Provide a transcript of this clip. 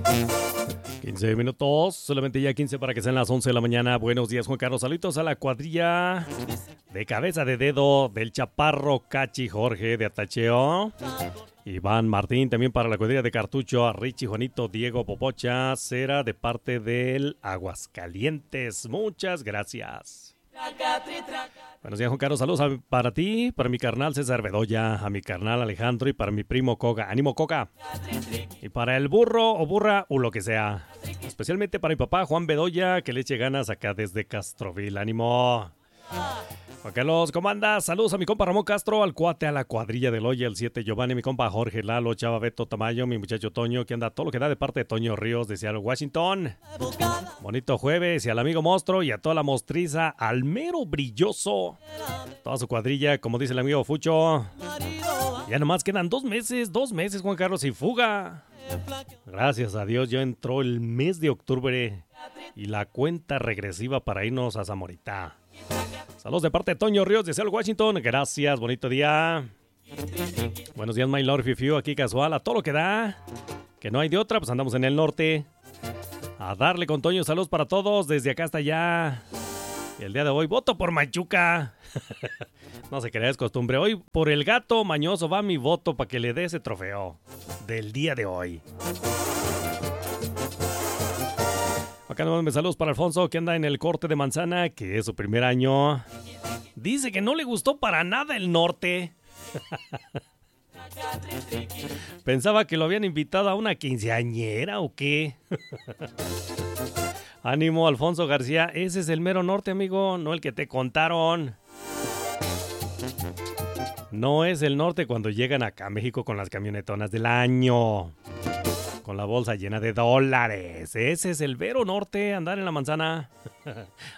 15 minutos, solamente ya 15 para que sean las 11 de la mañana. Buenos días, Juan Carlos. Saludos a la cuadrilla de cabeza de dedo del Chaparro, Cachi, Jorge de Atacheo. Iván Martín, también para la cuadrilla de Cartucho, a Richie, Juanito, Diego, Popocha, Cera, de parte del Aguascalientes. Muchas gracias. Buenos días, Juan Carlos. Saludos para ti, para mi carnal César Bedoya, a mi carnal Alejandro y para mi primo Coca. ¡Ánimo, Coca! Y para el burro o burra o lo que sea. Especialmente para mi papá Juan Bedoya, que le eche ganas acá desde Castroville. ¡Ánimo! Juan Carlos, ¿cómo andas? Saludos a mi compa Ramón Castro, al cuate, a la cuadrilla del Hoy, el 7 Giovanni, mi compa Jorge Lalo, Chava Beto Tamayo, mi muchacho Toño, que anda todo lo que da de parte de Toño Ríos de Seattle, Washington. Bonito jueves, y al amigo Monstruo y a toda la mostriza, al mero brilloso. Toda su cuadrilla, como dice el amigo Fucho. Ya nomás quedan 2 meses, Juan Carlos, y fuga. Gracias a Dios, ya entró el mes de octubre y la cuenta regresiva para irnos a Zamorita. Saludos de parte de Toño Ríos de Seattle, Washington. Gracias, bonito día. Buenos días, my lord Fifiu, aquí casual, a todo lo que da. Que no hay de otra, pues andamos en el norte. A darle con Toño, saludos para todos, desde acá hasta allá. Y el día de hoy, voto por Machuca. No se crea, es costumbre. Hoy, por el gato mañoso, va mi voto para que le dé ese trofeo del día de hoy. Acá nos manda saludos para Alfonso, que anda en el corte de manzana, que es su primer año. Dice que no le gustó para nada el norte. Pensaba que lo habían invitado a una quinceañera o qué. Ánimo, Alfonso García, ese es el mero norte, amigo, no el que te contaron. No es el norte cuando llegan acá a México con las camionetonas del año. Con la bolsa llena de dólares. Ese es el vero norte, andar en la manzana.